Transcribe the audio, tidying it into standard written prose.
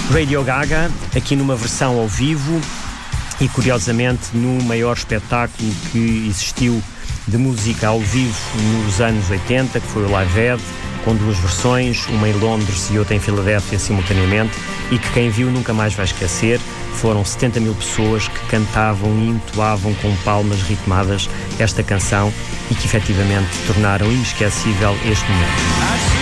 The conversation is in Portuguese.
Radio Gaga, aqui numa versão ao vivo e, curiosamente, no maior espetáculo que existiu de música ao vivo nos anos 80, que foi o Live Aid, com duas versões, uma em Londres e outra em Filadélfia simultaneamente, e que quem viu nunca mais vai esquecer. Foram 70 mil pessoas que cantavam e entoavam com palmas ritmadas esta canção e que efetivamente tornaram inesquecível este momento.